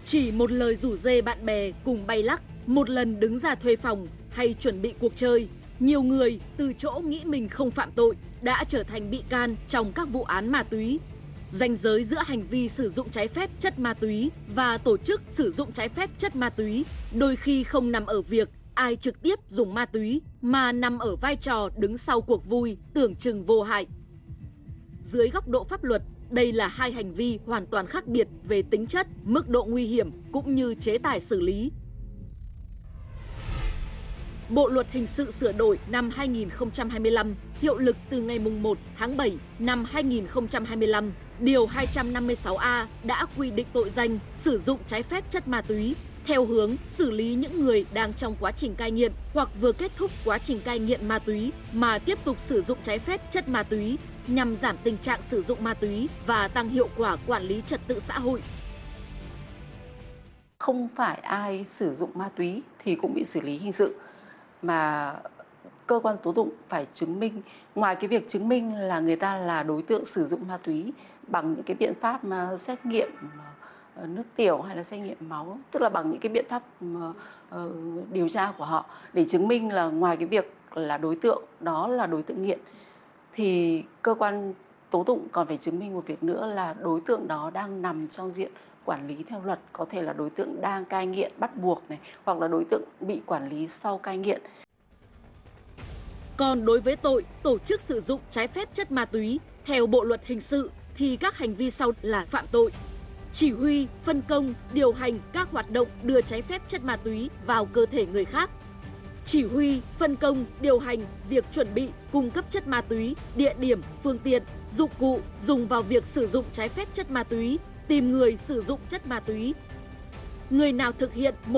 Chỉ một lời rủ rê bạn bè cùng bay lắc, một lần đứng ra thuê phòng hay chuẩn bị cuộc chơi, nhiều người từ chỗ nghĩ mình không phạm tội đã trở thành bị can trong các vụ án ma túy. Ranh giới giữa hành vi sử dụng trái phép chất ma túy và tổ chức sử dụng trái phép chất ma túy đôi khi không nằm ở việc ai trực tiếp dùng ma túy mà nằm ở vai trò đứng sau cuộc vui tưởng chừng vô hại. Dưới góc độ pháp luật, đây là hai hành vi hoàn toàn khác biệt về tính chất, mức độ nguy hiểm cũng như chế tài xử lý. Bộ luật hình sự sửa đổi năm 2025 hiệu lực từ ngày 1 tháng 7 năm 2025, điều 256A đã quy định tội danh sử dụng trái phép chất ma túy theo hướng xử lý những người đang trong quá trình cai nghiện hoặc vừa kết thúc quá trình cai nghiện ma túy mà tiếp tục sử dụng trái phép chất ma túy nhằm giảm tình trạng sử dụng ma túy và tăng hiệu quả quản lý trật tự xã hội. Không phải ai sử dụng ma túy thì cũng bị xử lý hình sự, mà cơ quan tố tụng phải chứng minh, ngoài cái việc chứng minh là người ta là đối tượng sử dụng ma túy bằng những cái biện pháp mà xét nghiệm nước tiểu hay là xét nghiệm máu, tức là bằng những cái biện pháp điều tra của họ để chứng minh là ngoài cái việc là đối tượng đó là đối tượng nghiện, thì cơ quan tố tụng còn phải chứng minh một việc nữa là đối tượng đó đang nằm trong diện quản lý theo luật, có thể là đối tượng đang cai nghiện bắt buộc này, hoặc là đối tượng bị quản lý sau cai nghiện. Còn đối với tội tổ chức sử dụng trái phép chất ma túy, theo Bộ luật hình sự thì các hành vi sau là phạm tội: chỉ huy, phân công, điều hành các hoạt động đưa trái phép chất ma túy vào cơ thể người khác; chỉ huy, phân công, điều hành việc chuẩn bị, cung cấp chất ma túy, địa điểm, phương tiện, dụng cụ dùng vào việc sử dụng trái phép chất ma túy, tìm người sử dụng chất ma túy. Người nào thực hiện